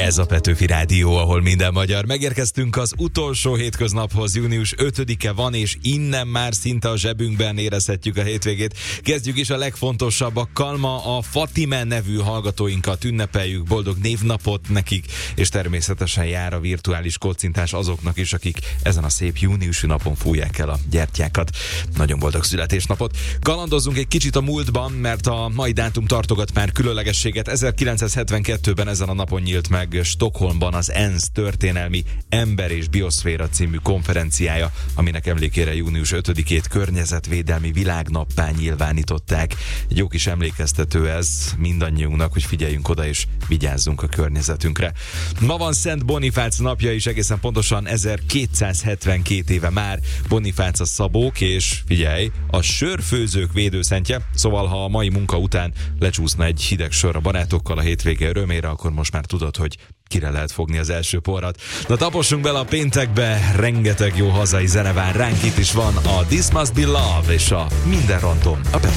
Ez a Petőfi Rádió, ahol minden magyar. Megérkeztünk az utolsó hétköznaphoz, június 5-e van, és innen már szinte a zsebünkben érezhetjük a hétvégét. Kezdjük is a legfontosabbakkal. Ma a Fatime nevű hallgatóinkat ünnepeljük, boldog névnapot nekik, és természetesen jár a virtuális kocintás azoknak is, akik ezen a szép júniusi napon fújják el a gyertyákat. Nagyon boldog születésnapot. Kalandozzunk egy kicsit a múltban, mert a mai dátum tartogat már különlegességet. 1972-ben ezen a napon nyílt meg Stockholmban az ENSZ történelmi Ember és Bioszféra című konferenciája, aminek emlékére június 5-ét környezetvédelmi világnappá nyilvánították. Egy jó kis emlékeztető ez mindannyiunknak, hogy figyeljünk oda és vigyázzunk a környezetünkre. Ma van Szent Bonifác napja is, egészen pontosan 1272 éve már. Bonifác a szabók és figyelj, a sörfőzők védőszentje, szóval ha a mai munka után lecsúszna egy hideg sör a barátokkal a hétvége örömére, akkor most már tudod, hogy kire lehet fogni az első porrat. Na tapossunk bele a péntekbe, rengeteg jó hazai zene vár ránk, itt is van a This Must Be Love és a Minden Random.